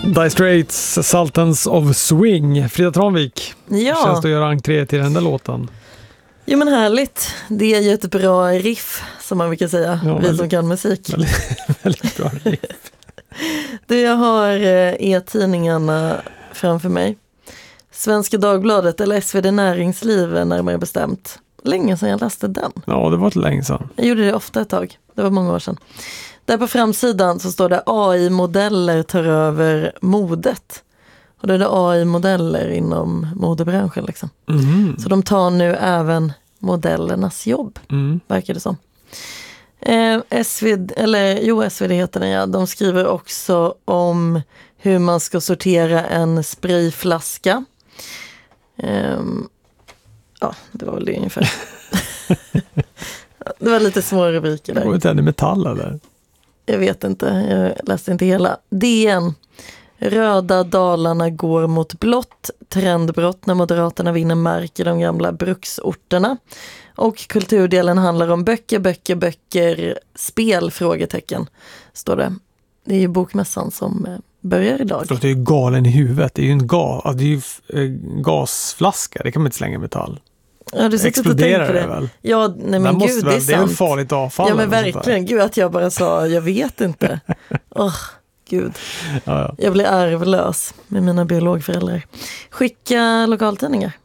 Dire Straits, Sultans of Swing. Frida Tranvik. Ja. Känns det att göra entré till den där låten? Jo men härligt. Det är ju ett bra riff som man brukar säga. Ja, vi som kan musik. Väldigt bra riff. Du, jag har e-tidningarna framför mig. Svenska Dagbladet eller SvD Näringsliv närmare bestämt. Länge sedan jag läste den. Ja, det var ett länge sedan. Jag gjorde det ofta ett tag. Det var många år sedan. Där på framsidan så står det AI-modeller tar över modet. Och det är AI-modeller inom modebranschen liksom. Mm. Så de tar nu även modellernas jobb, verkar det som. SvD heter den, ja. De skriver också om hur man ska sortera en sprayflaska. Ja, det var väl det ungefär. Det var lite små rubriker där. Det var inte en i metall eller? Jag vet inte, jag läste inte hela. DN. Röda Dalarna går mot blått. Trendbrott när Moderaterna vinner mark i de gamla bruksorterna. Och kulturdelen handlar om böcker, spel, frågetecken, står det. Det är ju bokmässan som börjar idag. Det är ju galen i huvudet. Det är ju gasflaska, det kan man inte slänga i metall. Ja, du exploderar det väl? Ja, nej men gud, det är sant. Det är väl farligt avfall. Ja men verkligen, gud att jag bara sa, jag vet inte. Gud. Ja. Jag blir ärvlös med mina biologföräldrar. Skicka lokaltidningar.